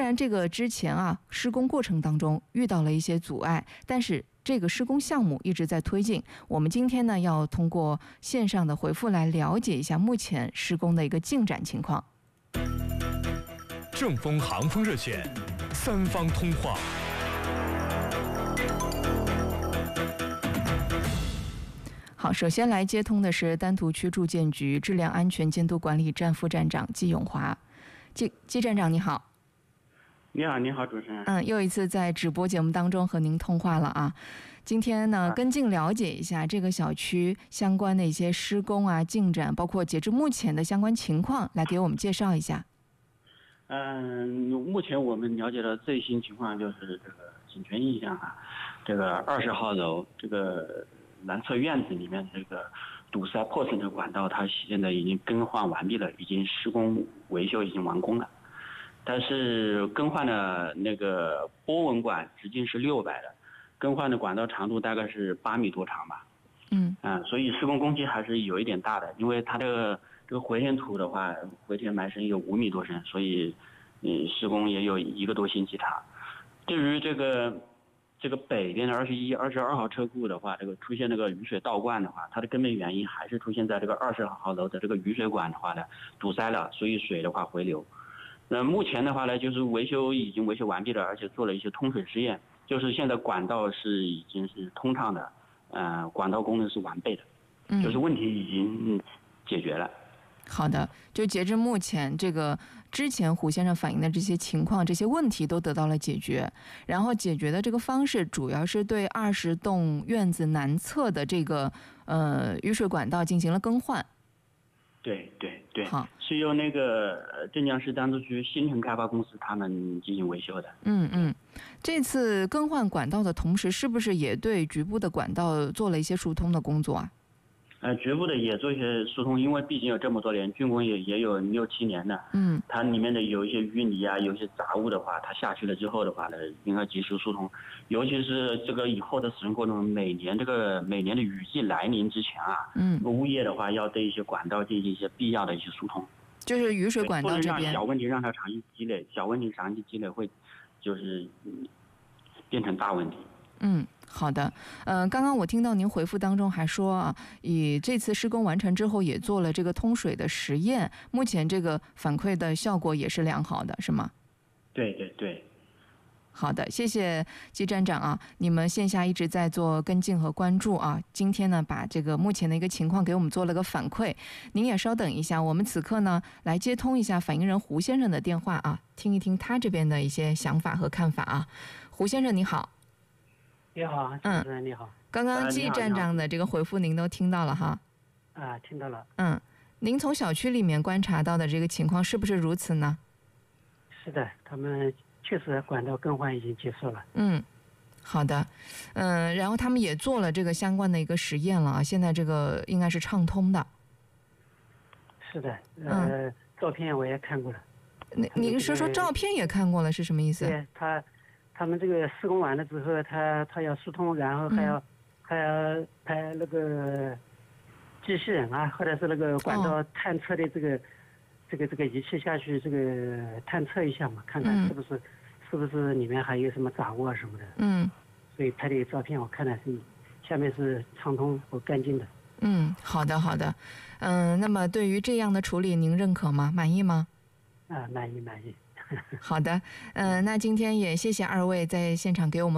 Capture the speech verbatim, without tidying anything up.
然这个之前啊施工过程当中遇到了一些阻碍，但是这个施工项目一直在推进。我们今天呢要通过线上的回复来了解一下目前施工的一个进展情况。 正风航风热线，三方通话。 好，首先来接通的是丹徒区住建局质量安全监督管理站副站长季永华。季季站长你好。 你好，你好，主持人。 嗯，又一次在直播节目当中和您通话了啊。今天呢，跟进了解一下这个小区相关的一些施工啊进展，包括截至目前的相关情况，来给我们介绍一下。 嗯，目前我们了解的最新情况就是这个锦泉印象啊，这个二十号楼这个南侧院子里面这个堵塞破损的管道，它现在已经更换完毕了，已经施工维修已经完工了。但是更换的那个波纹管直径是六百的，更换的管道长度大概是八米多长吧。 嗯啊，所以施工工期还是有一点大的，因为它这个这个回填土的话，回填埋深有五米多深，所以嗯施工也有一个多星期长。至于这个这个北边的二十一、二十二号车库的话，这个出现这个雨水倒灌的话，它的根本原因还是出现在这个二十号楼的这个雨水管的话呢堵塞了，所以水的话回流。那目前的话呢，就是维修已经维修完毕了，而且做了一些通水试验，就是现在管道是已经是通畅的，呃，管道功能是完备的， 嗯， 就是问题已经解决了。 好的，就截至目前，这个之前胡先生反映的这些情况、这些问题都得到了解决。然后解决的这个方式，主要是对二十栋院子南侧的这个呃雨水管道进行了更换。 对对对， 好， 是由那个镇江市丹徒区新城开发公司他们进行维修的。 嗯嗯，这次更换管道的同时，是不是也对局部的管道做了一些疏通的工作啊？ 呃，局部的也做一些疏通，因为毕竟有这么多年，竣工也也有六七年了。 嗯， 它里面的有一些淤泥啊，有一些杂物的话，它下去了之后的话呢，应该及时疏通。尤其是这个以后的使用过程中，每年这个每年的雨季来临之前啊， 嗯， 物业的话要对一些管道进行一些必要的一些疏通。 就是雨水管道这边， 不能让小问题让它长期积累，小问题长期积累会就是嗯变成大问题。 嗯，好的。呃，刚刚我听到您回复当中还说啊，以这次施工完成之后也做了这个通水的实验，目前这个反馈的效果也是良好的，是吗？ 对对对。 好的，谢谢季站长啊，你们线下一直在做跟进和关注啊，今天呢把这个目前的一个情况给我们做了个反馈，您也稍等一下，我们此刻呢来接通一下反映人胡先生的电话啊，听一听他这边的一些想法和看法啊。胡先生你好。 你好，主持人你好。 刚刚季站长的这个回复您都听到了哈？ 啊，听到了。 嗯，您从小区里面观察到的这个情况是不是如此呢？ 是的，他们确实管道更换已经结束了。 嗯，好的。嗯，然后他们也做了这个相关的一个实验了啊，现在这个应该是畅通的。 是的，呃，嗯、照片我也看过了。 您您说说照片也看过了是什么意思？ 对他。他们这个施工完了之后，他他要疏通，然后还要、嗯、还要派那个机器人啊，或者是那个管道探测的这个、哦、这个这个仪器下去，这个探测一下嘛，看看是不是、嗯、是不是里面还有什么杂物啊什么的。嗯。所以拍的照片我看的是下面是畅通和干净的。 嗯，好的好的。嗯、呃，那么对于这样的处理，您认可吗？满意吗？ 啊，满意满意。 好的，嗯、呃，那今天也谢谢二位在现场给我们